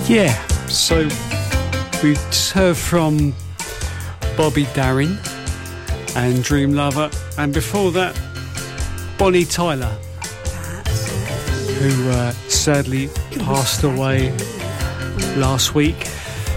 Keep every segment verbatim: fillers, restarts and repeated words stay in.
Yeah, so we heard from Bobby Darin and Dream Lover, and before that, Bonnie Tyler, who uh, sadly passed away last week,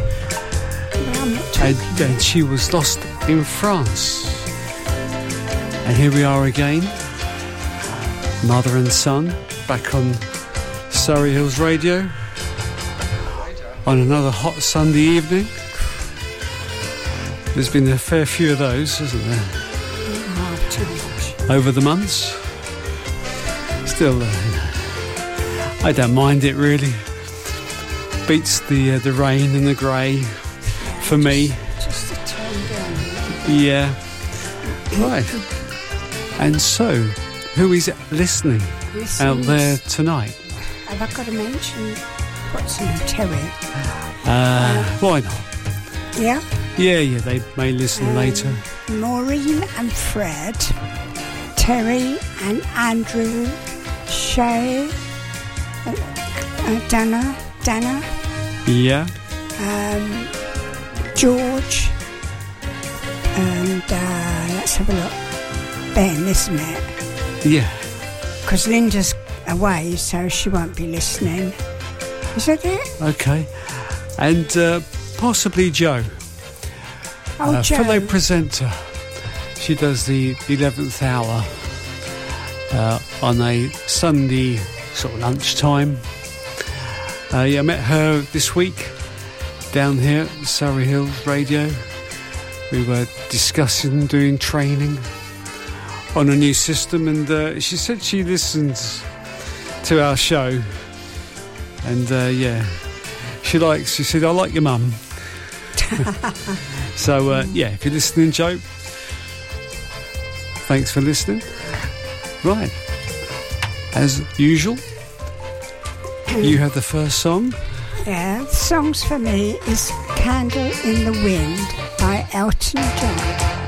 and, and she was lost in France. And here we are again, mother and son, back on Surrey Hills Radio on another hot Sunday evening. There's been a fair few of those, hasn't there? Oh, too much. Over the months. Still, uh, I don't mind it really. Beats the uh, the rain and the grey for just, me. Just a turn down. Yeah. Right. And so, who is listening This out is- there tonight? Have I got to mention what's her name? Terry. Uh, why not? Yeah? Yeah, yeah, they may listen Um, later. Maureen and Fred, Terry and Andrew, Shay, uh, uh, Dana, Dana, Yeah. um, George, and uh, let's have a look. Ben, isn't it? Yeah. Because Linda's away, so she won't be listening. Is that it? Okay. And uh, possibly Jo. Oh, uh, Jo. fellow presenter. She does the eleventh hour uh, on a Sunday sort of lunchtime. Uh, yeah, I met her this week down here at Surrey Hills Radio. We were discussing doing training on a new system, and uh, she said she listens to our show, and uh, yeah, she likes, she said, I like your mum. So uh, yeah, if you're listening, Jo, thanks for listening. Right, as usual, you have the first song. Yeah, the songs for me is Candle in the Wind by Elton John.